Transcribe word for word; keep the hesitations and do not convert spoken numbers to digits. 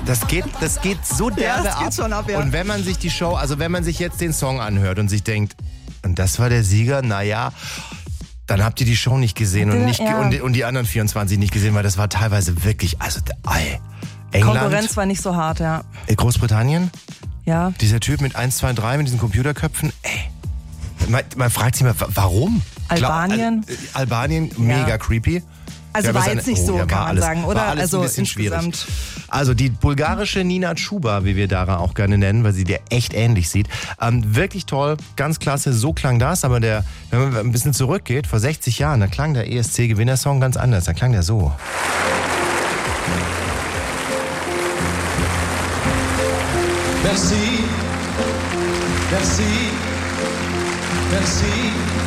Das geht, das geht so derbe Ja, das geht ab. schon ab, ja. Und wenn man sich die Show, also wenn man sich jetzt den Song anhört und sich denkt, und das war der Sieger, naja, dann habt ihr die Show nicht gesehen und, nicht, Ja. und, und die anderen vierundzwanzig nicht gesehen, weil das war teilweise wirklich, also ey, England, Konkurrenz war nicht so hart, ja. Großbritannien, Ja. dieser Typ mit eins, zwei, drei, mit diesen Computerköpfen, ey, man, man fragt sich mal, wa- warum? Albanien? Klar, Al- Albanien, mega Ja. creepy. Also Ja, aber war seine- jetzt nicht oh, so, ja, war kann man alles- sagen, oder? War alles Also ein bisschen schwierig. insgesamt. Also die bulgarische Nina Chuba, wie wir Dara auch gerne nennen, weil sie dir echt ähnlich sieht. Ähm, wirklich toll, ganz klasse, so klang das. Aber der, wenn man ein bisschen zurückgeht, vor sechzig Jahren, da klang der E S C-Gewinnersong ganz anders. Da klang der so. Merci, merci, merci.